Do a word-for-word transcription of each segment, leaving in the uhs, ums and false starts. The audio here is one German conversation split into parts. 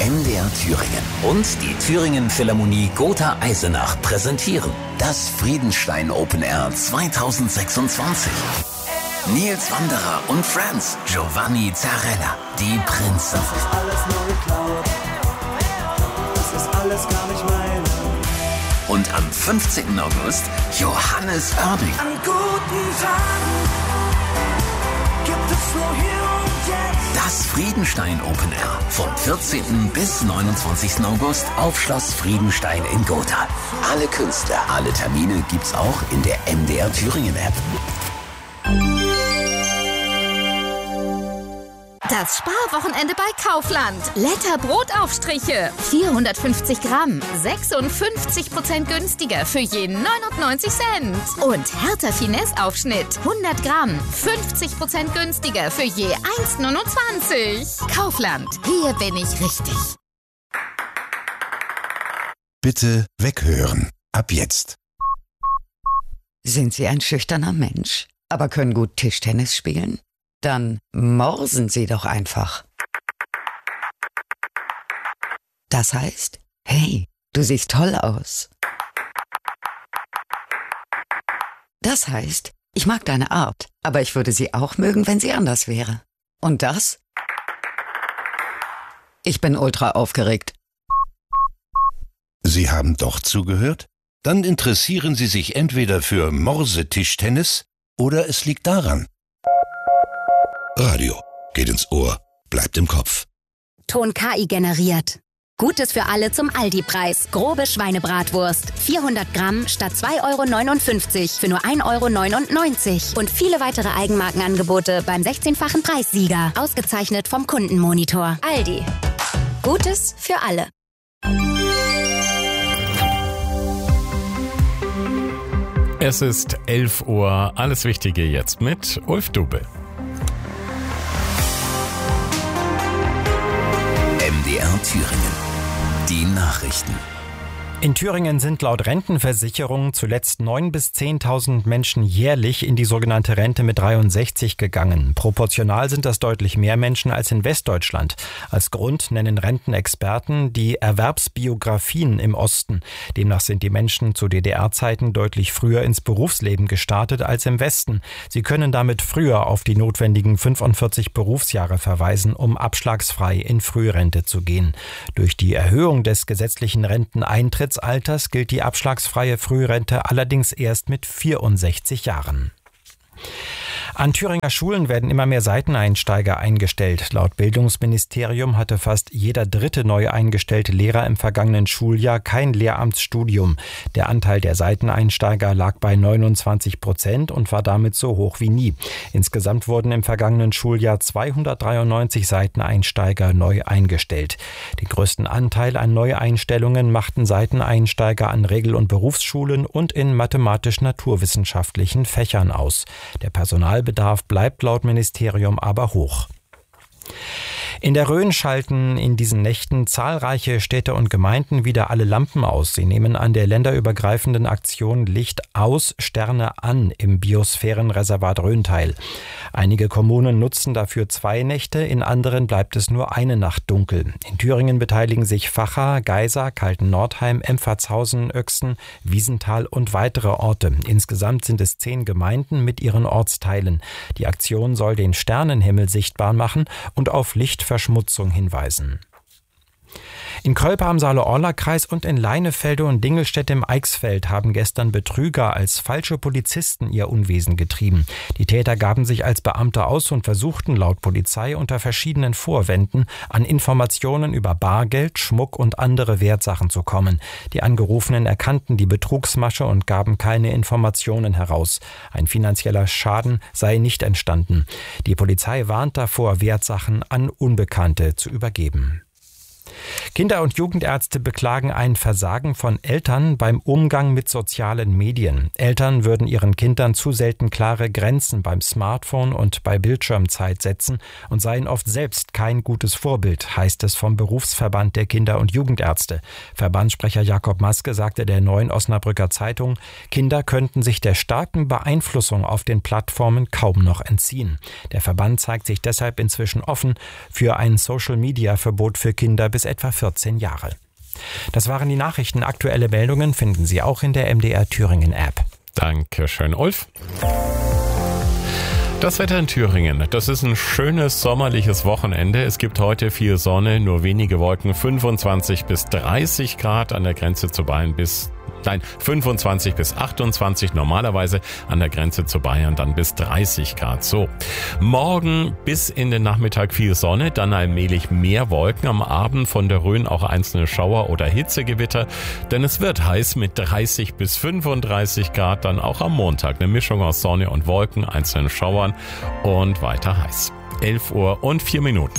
M D R Thüringen und die Thüringen Philharmonie Gotha Eisenach präsentieren das Friedenstein Open Air zweitausendsechsundzwanzig. Nils Wanderer und Friends, Giovanni Zarella, die Prinzen. Das ist alles nur geklaut. Das ist alles gar nicht meine. Und am fünfzehnten August Johannes Oerding. An guten Tagen gibt es nur hier und jetzt. Das Friedenstein Open Air vom vierzehnten bis neunundzwanzigsten August auf Schloss Friedenstein in Gotha. Alle Künstler, alle Termine gibt's auch in der M D R Thüringen App. Das Sparwochenende bei Kaufland. Letter Brotaufstriche. vierhundertfünfzig Gramm. sechsundfünfzig Prozent günstiger für je neunundneunzig Cent. Und Hertha Finesse Aufschnitt. hundert Gramm. fünfzig Prozent günstiger für je eins neunundzwanzig. Kaufland. Hier bin ich richtig. Bitte weghören. Ab jetzt. Sind Sie ein schüchterner Mensch, aber können gut Tischtennis spielen? Dann morsen Sie doch einfach. Das heißt, hey, du siehst toll aus. Das heißt, ich mag deine Art, aber ich würde sie auch mögen, wenn sie anders wäre. Und das? Ich bin ultra aufgeregt. Sie haben doch zugehört? Dann interessieren Sie sich entweder für Morsetischtennis oder es liegt daran. Radio. Geht ins Ohr. Bleibt im Kopf. Ton K I generiert. Gutes für alle zum Aldi-Preis. Grobe Schweinebratwurst. vierhundert Gramm statt zwei Euro neunundfünfzig für nur ein Euro neunundneunzig. Und viele weitere Eigenmarkenangebote beim sechzehnfachen Preissieger. Ausgezeichnet vom Kundenmonitor. Aldi. Gutes für alle. Es ist elf Uhr. Alles Wichtige jetzt mit Ulf Dube. M D R Thüringen. Die Nachrichten. In Thüringen sind laut Rentenversicherung zuletzt neuntausend bis zehntausend Menschen jährlich in die sogenannte Rente mit dreiundsechzig gegangen. Proportional sind das deutlich mehr Menschen als in Westdeutschland. Als Grund nennen Rentenexperten die Erwerbsbiografien im Osten. Demnach sind die Menschen zu D D R-Zeiten deutlich früher ins Berufsleben gestartet als im Westen. Sie können damit früher auf die notwendigen fünfundvierzig Berufsjahre verweisen, um abschlagsfrei in Frührente zu gehen. Durch die Erhöhung des gesetzlichen Renteneintrittsalters gilt die abschlagsfreie Frührente allerdings erst mit vierundsechzig Jahren. An Thüringer Schulen werden immer mehr Seiteneinsteiger eingestellt. Laut Bildungsministerium hatte fast jeder dritte neu eingestellte Lehrer im vergangenen Schuljahr kein Lehramtsstudium. Der Anteil der Seiteneinsteiger lag bei neunundzwanzig Prozent und war damit so hoch wie nie. Insgesamt wurden im vergangenen Schuljahr zweihundertdreiundneunzig Seiteneinsteiger neu eingestellt. Den größten Anteil an Neueinstellungen machten Seiteneinsteiger an Regel- und Berufsschulen und in mathematisch-naturwissenschaftlichen Fächern aus. Der Personalbedarf bleibt laut Ministerium aber hoch. In der Rhön schalten in diesen Nächten zahlreiche Städte und Gemeinden wieder alle Lampen aus. Sie nehmen an der länderübergreifenden Aktion Licht aus, Sterne an im Biosphärenreservat Rhön teil. Einige Kommunen nutzen dafür zwei Nächte, in anderen bleibt es nur eine Nacht dunkel. In Thüringen beteiligen sich Vacha, Geisa, Kalten-Nordheim, Empfatshausen, Oechsen, Wiesenthal und weitere Orte. Insgesamt sind es zehn Gemeinden mit ihren Ortsteilen. Die Aktion soll den Sternenhimmel sichtbar machen und auf Lichtverschmutzung hinweisen. In Kölpe am Saale-Orla-Kreis und in Leinefelde und Dingelstädt im Eichsfeld haben gestern Betrüger als falsche Polizisten ihr Unwesen getrieben. Die Täter gaben sich als Beamte aus und versuchten laut Polizei unter verschiedenen Vorwänden an Informationen über Bargeld, Schmuck und andere Wertsachen zu kommen. Die Angerufenen erkannten die Betrugsmasche und gaben keine Informationen heraus. Ein finanzieller Schaden sei nicht entstanden. Die Polizei warnt davor, Wertsachen an Unbekannte zu übergeben. Kinder- und Jugendärzte beklagen ein Versagen von Eltern beim Umgang mit sozialen Medien. Eltern würden ihren Kindern zu selten klare Grenzen beim Smartphone und bei Bildschirmzeit setzen und seien oft selbst kein gutes Vorbild, heißt es vom Berufsverband der Kinder- und Jugendärzte. Verbandssprecher Jakob Maske sagte der Neuen Osnabrücker Zeitung, Kinder könnten sich der starken Beeinflussung auf den Plattformen kaum noch entziehen. Der Verband zeigt sich deshalb inzwischen offen für ein Social-Media-Verbot für Kinder bis etwa vierzehn Jahre. Das waren die Nachrichten. Aktuelle Meldungen finden Sie auch in der M D R Thüringen App. Dankeschön, Ulf. Das Wetter in Thüringen, das ist ein schönes sommerliches Wochenende. Es gibt heute viel Sonne, nur wenige Wolken, fünfundzwanzig bis dreißig Grad an der Grenze zu Bayern bis Nein, fünfundzwanzig bis achtundzwanzig, normalerweise an der Grenze zu Bayern dann bis dreißig Grad. So, morgen bis in den Nachmittag viel Sonne, dann allmählich mehr Wolken, am Abend von der Rhön auch einzelne Schauer oder Hitzegewitter, denn es wird heiß mit dreißig bis fünfunddreißig Grad, dann auch am Montag eine Mischung aus Sonne und Wolken, einzelnen Schauern und weiter heiß. elf Uhr und vier Minuten.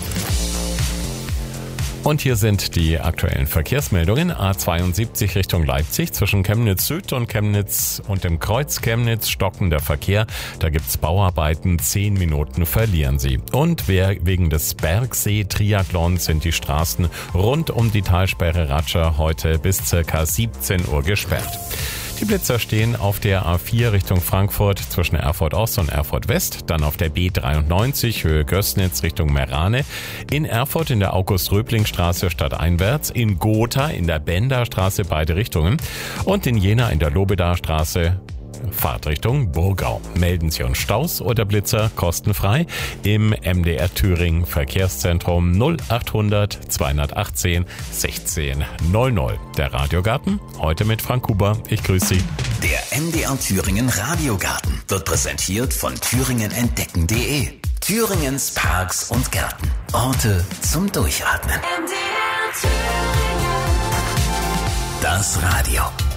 Und hier sind die aktuellen Verkehrsmeldungen. A zweiundsiebzig Richtung Leipzig zwischen Chemnitz Süd und Chemnitz und dem Kreuz Chemnitz stockender Verkehr. Da gibt's Bauarbeiten, zehn Minuten verlieren Sie. Und wegen des Bergsee-Triathlons sind die Straßen rund um die Talsperre Ratscher heute bis circa siebzehn Uhr gesperrt. Die Blitzer stehen auf der A vier Richtung Frankfurt zwischen Erfurt Ost und Erfurt West, dann auf der B dreiundneunzig Höhe Gößnitz Richtung Merane, in Erfurt in der August-Röbling-Straße stadteinwärts, in Gotha in der Benderstraße beide Richtungen und in Jena in der Lobedarstraße Fahrtrichtung Burgau. Melden Sie uns Staus oder Blitzer kostenfrei im M D R Thüringen Verkehrszentrum null achthundert zweihundertachtzehn sechzehn null null. Der Radiogarten, heute mit Frank Huber. Ich grüße Sie. Der M D R Thüringen Radiogarten wird präsentiert von thüringen entdecken punkt de. Thüringens Parks und Gärten. Orte zum Durchatmen. M D R Thüringen. Das Radio.